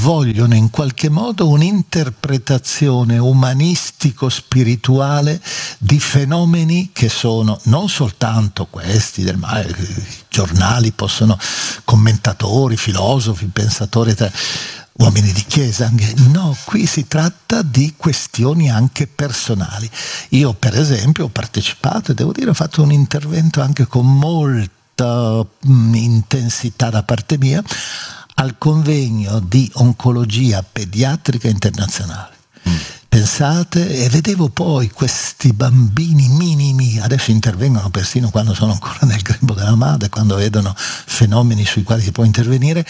vogliono in qualche modo un'interpretazione umanistico-spirituale di fenomeni che sono non soltanto questi del male, giornali possono, commentatori, filosofi, pensatori, uomini di chiesa, no, qui si tratta di questioni anche personali. Io per esempio ho partecipato e devo dire ho fatto un intervento anche con molta intensità da parte mia al convegno di oncologia pediatrica internazionale. Pensate, e vedevo poi questi bambini minimi, adesso intervengono persino quando sono ancora nel grembo della madre, quando vedono fenomeni sui quali si può intervenire,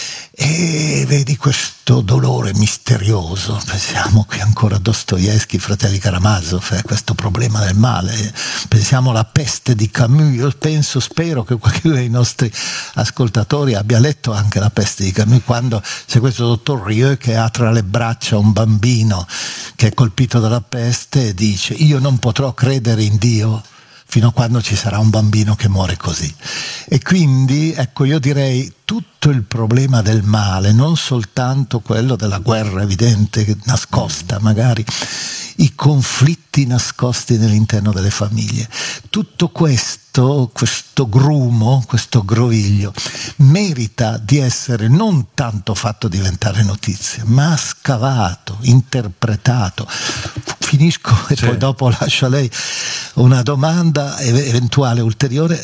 e vedi questo dolore misterioso. Pensiamo qui ancora a Dostoevsky, Fratelli Karamazov, questo problema del male, pensiamo alla peste di Camus. Io spero che qualcuno dei nostri ascoltatori abbia letto anche la peste di Camus, quando c'è questo dottor Rieu che ha tra le braccia un bambino che è colpito dalla peste e dice: io non potrò credere in Dio fino a quando ci sarà un bambino che muore così. E quindi, ecco, io direi tutto il problema del male, non soltanto quello della guerra evidente, nascosta magari, i conflitti nascosti nell'interno delle famiglie, tutto questo grumo, questo groviglio merita di essere non tanto fatto diventare notizia, ma scavato, interpretato. Finisco e poi dopo lascio a lei una domanda eventuale ulteriore.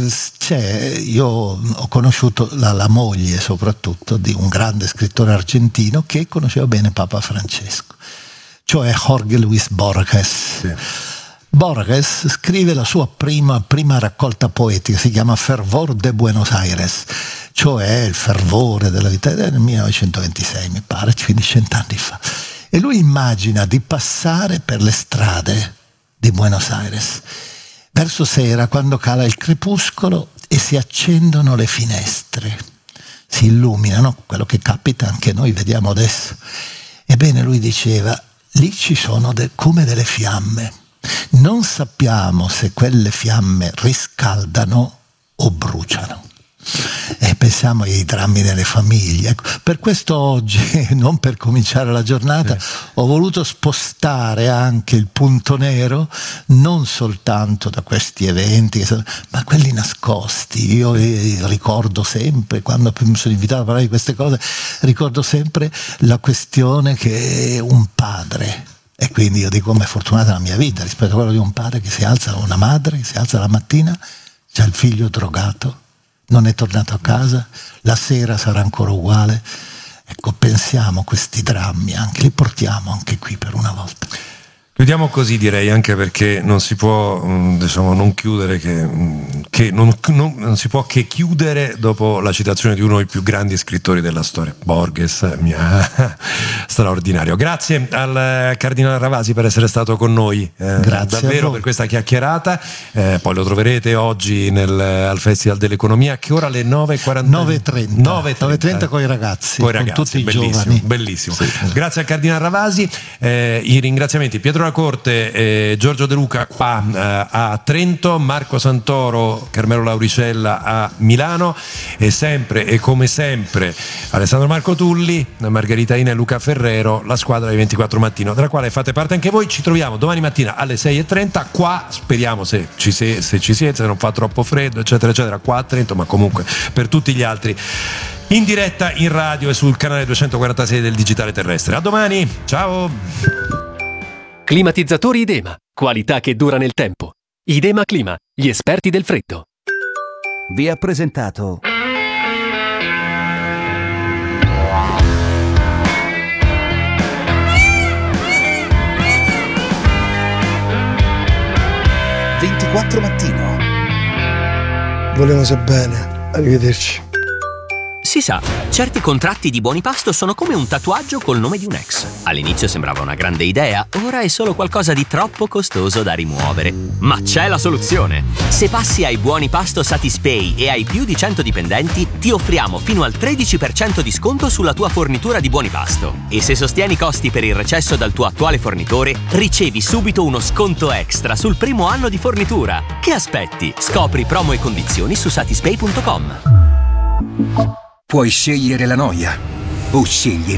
Io ho conosciuto la moglie soprattutto di un grande scrittore argentino che conosceva bene Papa Francesco, cioè Jorge Luis Borges. Sì. Borges scrive la sua prima raccolta poetica, si chiama Fervor de Buenos Aires, cioè il fervore della vita, nel 1926 mi pare, quindi 100 anni fa. E lui immagina di passare per le strade di Buenos Aires verso sera, quando cala il crepuscolo e si accendono le finestre, si illuminano, quello che capita anche noi vediamo adesso. Ebbene, lui diceva, lì ci sono come delle fiamme, non sappiamo se quelle fiamme riscaldano o bruciano. E pensiamo ai drammi nelle famiglie. Ecco, per questo oggi, non per cominciare la giornata, ho voluto spostare anche il punto nero non soltanto da questi eventi, ma quelli nascosti. Io ricordo sempre, quando mi sono invitato a parlare di queste cose, ricordo sempre la questione che un padre, e quindi io dico com'è fortunata la mia vita rispetto a quello di un padre che si alza, una madre che si alza la mattina, c'ha il figlio drogato, non è tornato a casa, la sera sarà ancora uguale. Ecco, pensiamo a questi drammi, anche li portiamo anche qui per una volta. Chiudiamo così, direi, anche perché non si può non chiudere non si può che chiudere dopo la citazione di uno dei più grandi scrittori della storia, Borges, straordinario. Grazie al Cardinale Ravasi per essere stato con noi, grazie davvero per questa chiacchierata. Poi lo troverete oggi al Festival dell'Economia. Che ora? Alle 9:40? 9:30 con i ragazzi, con tutti i bellissimo, giovani. Bellissimo. Sì. Grazie al Cardinale Ravasi. I ringraziamenti: Pietro Corte, Giorgio De Luca qua a Trento, Marco Santoro, Carmelo Lauricella a Milano, e sempre e come sempre Alessandro Marco Tulli, Margherita Ina e Luca Ferrero, la squadra dei 24 Mattino, della quale fate parte anche voi. Ci troviamo domani mattina alle 6:30 qua, speriamo, se ci siete, se non fa troppo freddo eccetera eccetera, qua a Trento, ma comunque per tutti gli altri in diretta in radio e sul canale 246 del digitale terrestre. A domani, ciao. Climatizzatori Idema, qualità che dura nel tempo. Idema Clima, gli esperti del freddo. Vi ha presentato Mattino. Volevamo se bene. Arrivederci. Si sa, certi contratti di Buonipasto sono come un tatuaggio col nome di un ex. All'inizio sembrava una grande idea, ora è solo qualcosa di troppo costoso da rimuovere. Ma c'è la soluzione! Se passi ai Buonipasto Satispay e hai più di 100 dipendenti, ti offriamo fino al 13% di sconto sulla tua fornitura di Buonipasto. E se sostieni i costi per il recesso dal tuo attuale fornitore, ricevi subito uno sconto extra sul primo anno di fornitura. Che aspetti? Scopri promo e condizioni su satispay.com. Puoi scegliere la noia o scegliere